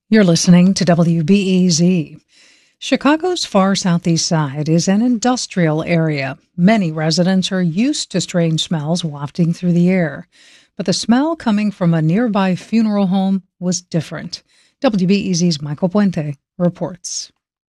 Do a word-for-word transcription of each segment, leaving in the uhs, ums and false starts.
You're listening to W B E Z. Chicago's far southeast side is an industrial area. Many residents are used to strange smells wafting through the air. But the smell coming from a nearby funeral home was different. W B E Z's Michael Puente reports.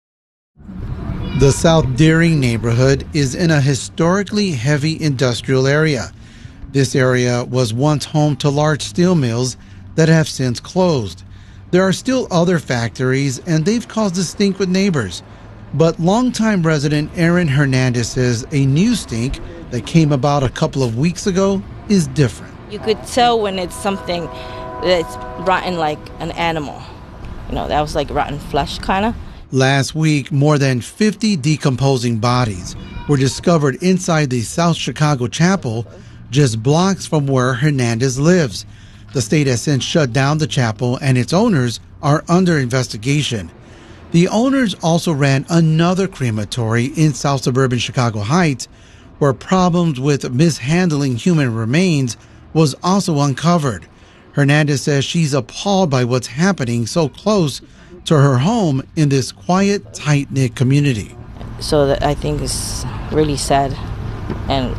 The South Deering neighborhood is in a historically heavy industrial area. This area was once home to large steel mills that have since closed. There are still other factories, and they've caused a stink with neighbors. But longtime resident Aaron Hernandez says a new stink that came about a couple of weeks ago is different. You could tell when it's something that's rotten, like an animal. You know, that was like rotten flesh, kind of. Last week, more than fifty decomposing bodies were discovered inside the South Chicago chapel, just blocks from where Hernandez lives. The state has since shut down the chapel, and its owners are under investigation. The owners also ran another crematory in South Suburban Chicago Heights, where problems with mishandling human remains was also uncovered. Hernandez says she's appalled by what's happening so close to her home in this quiet, tight-knit community. So that I think is really sad, and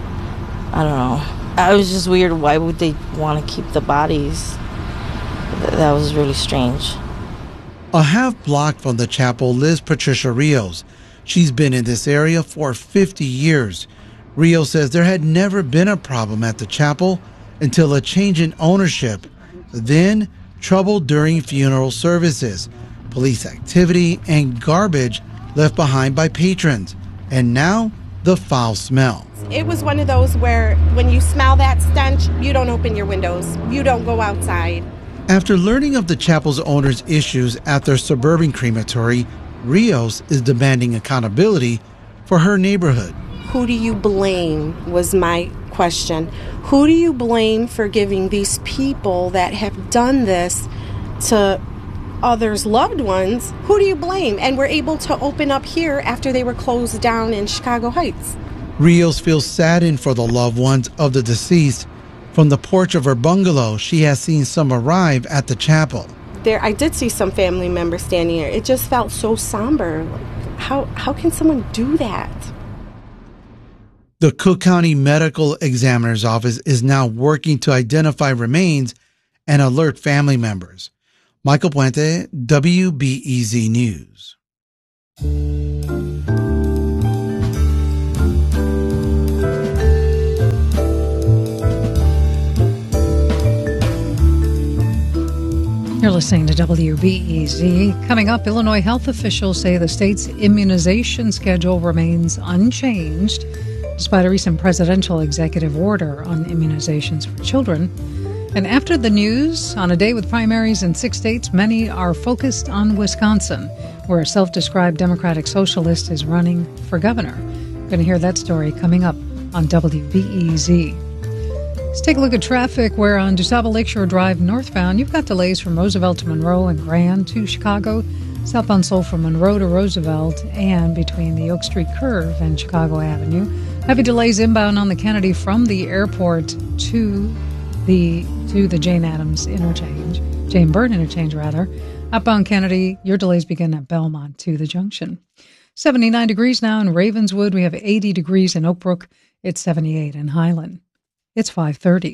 I don't know. It was just weird. Why would they want to keep the bodies? That was really strange. A half block from the chapel lives Patricia Rios. She's been in this area for fifty years. Rios says there had never been a problem at the chapel until a change in ownership. Then, trouble during funeral services, police activity, and garbage left behind by patrons. And now, the foul smell. It was one of those where when you smell that stench, you don't open your windows, you don't go outside. After learning of the chapel's owner's issues at their suburban crematory, Rios is demanding accountability for her neighborhood. Who do you blame was my question. Who do you blame for giving these people that have done this to others' loved ones? Who do you blame? And we're able to open up here after they were closed down in Chicago Heights. Rios feels saddened for the loved ones of the deceased. From the porch of her bungalow, she has seen some arrive at the chapel. There, I did see some family members standing here. It just felt so somber. How, how can someone do that? The Cook County Medical Examiner's Office is now working to identify remains and alert family members. Michael Puente, W B E Z News. You're listening to W B E Z. Coming up, Illinois health officials say the state's immunization schedule remains unchanged despite a recent presidential executive order on immunizations for children. And after the news, on a day with primaries in six states, many are focused on Wisconsin, where a self-described Democratic socialist is running for governor. We're going to hear that story coming up on W B E Z. Let's take a look at traffic, where on DuSable Lakeshore Drive northbound, you've got delays from Roosevelt to Monroe and Grand to Chicago, southbound Soul from Monroe to Roosevelt, and between the Oak Street Curve and Chicago Avenue. Heavy delays inbound on the Kennedy from the airport to the to the Jane Addams interchange, Jane Byrne interchange rather. Outbound Kennedy, your delays begin at Belmont to the junction. seventy-nine degrees now in Ravenswood. We have eighty degrees in Oak Brook. It's seventy-eight in Highland. It's five thirty.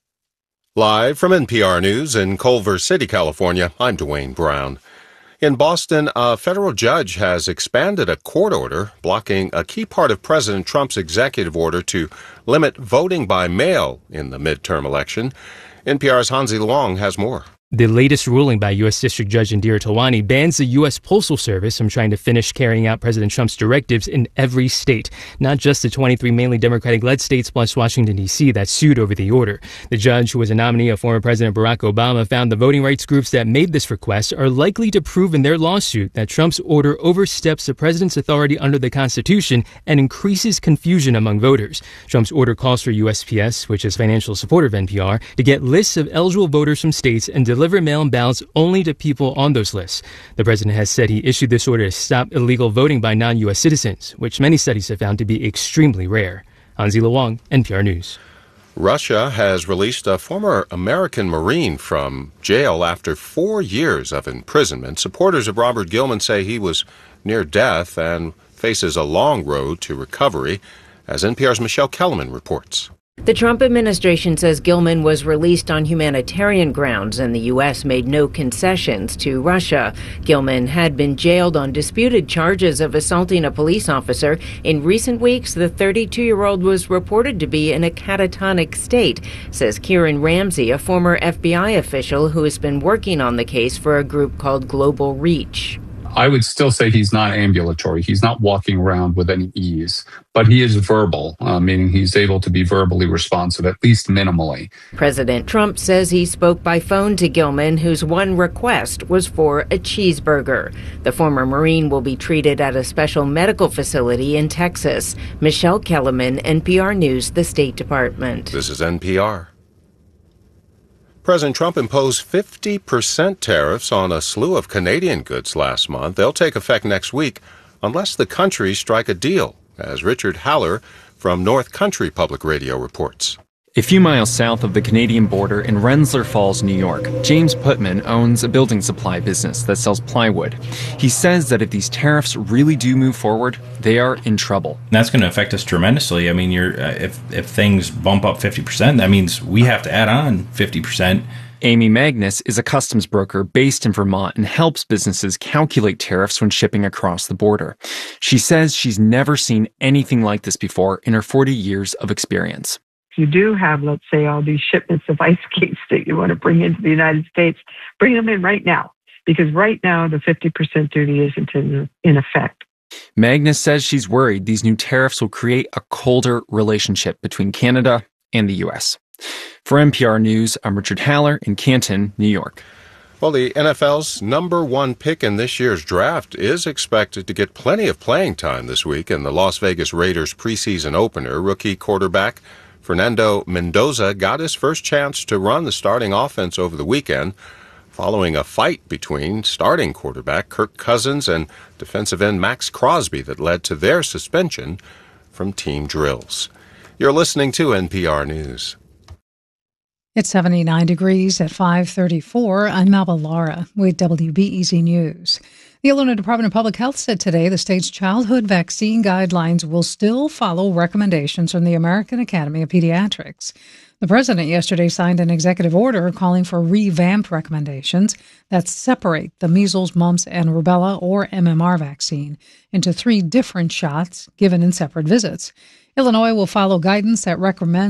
Live from N P R News in Culver City, California, I'm Dwayne Brown. In Boston, a federal judge has expanded a court order blocking a key part of President Trump's executive order to limit voting by mail in the midterm election. N P R's Hansi Luong has more. The latest ruling by U S District Judge Indira Tawani bans the U S Postal Service from trying to finish carrying out President Trump's directives in every state, not just the twenty-three mainly Democratic-led states plus Washington, D C that sued over the order. The judge, who was a nominee of former President Barack Obama, found the voting rights groups that made this request are likely to prove in their lawsuit that Trump's order oversteps the president's authority under the Constitution and increases confusion among voters. Trump's order calls for U S P S, which is a financial supporter of N P R, to get lists of eligible voters from states and deliver deliver mail-in ballots only to people on those lists. The president has said he issued this order to stop illegal voting by non-U S citizens, which many studies have found to be extremely rare. Hansi Luong, N P R News. Russia has released a former American Marine from jail after four years of imprisonment. Supporters of Robert Gilman say he was near death and faces a long road to recovery, as N P R's Michelle Kellerman reports. The Trump administration says Gilman was released on humanitarian grounds, and the U S made no concessions to Russia. Gilman had been jailed on disputed charges of assaulting a police officer. In recent weeks, the thirty-two-year-old was reported to be in a catatonic state, says Kieran Ramsey, a former F B I official who has been working on the case for a group called Global Reach. I would still say he's not ambulatory. He's not walking around with any ease, but he is verbal, uh, meaning he's able to be verbally responsive, at least minimally. President Trump says he spoke by phone to Gilman, whose one request was for a cheeseburger. The former Marine will be treated at a special medical facility in Texas. Michelle Kellerman, N P R News, the State Department. This is N P R. President Trump imposed fifty percent tariffs on a slew of Canadian goods last month. They'll take effect next week unless the countries strike a deal, as Richard Haller from North Country Public Radio reports. A few miles south of the Canadian border in Rensselaer Falls, New York, James Putman owns a building supply business that sells plywood. He says that if these tariffs really do move forward, they are in trouble. That's going to affect us tremendously. I mean, you're, uh, if, if things bump up fifty percent, that means we have to add on fifty percent. Amy Magnus is a customs broker based in Vermont and helps businesses calculate tariffs when shipping across the border. She says she's never seen anything like this before in her forty years of experience. You do have, let's say, all these shipments of ice skates that you want to bring into the United States, bring them in right now, because right now the fifty percent duty isn't in, in effect. Magnus says she's worried these new tariffs will create a colder relationship between Canada and the U S. For N P R News, I'm Richard Haller in Canton, New York. Well, the N F L's number one pick in this year's draft is expected to get plenty of playing time this week in the Las Vegas Raiders preseason opener. Rookie quarterback Fernando Mendoza got his first chance to run the starting offense over the weekend following a fight between starting quarterback Kirk Cousins and defensive end Max Crosby that led to their suspension from team drills. You're listening to N P R News. It's seventy-nine degrees at five thirty-four. I'm Melba Lara with W B E Z News. The Illinois Department of Public Health said today the state's childhood vaccine guidelines will still follow recommendations from the American Academy of Pediatrics. The president yesterday signed an executive order calling for revamped recommendations that separate the measles, mumps, and rubella, or M M R vaccine, into three different shots given in separate visits. Illinois will follow guidance that recommends